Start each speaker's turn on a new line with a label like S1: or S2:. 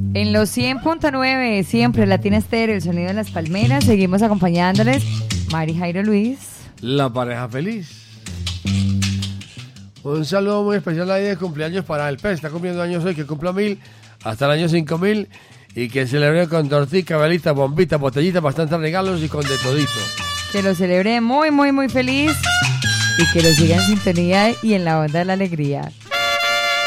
S1: En los 100.9, siempre Latina Estéreo, el sonido de las palmeras. Seguimos acompañándoles. Mari, Jairo, Luis.
S2: La pareja feliz. Un saludo muy especial ahí de cumpleaños para el pez. Está cumpliendo años hoy, que cumpla 1000 hasta el año 5000 y que celebre con tortica, velita, bombita, botellita, bastantes regalos y con de todito.
S1: Que lo celebre muy, muy, muy feliz y que lo siga en sintonía y en la onda de la alegría.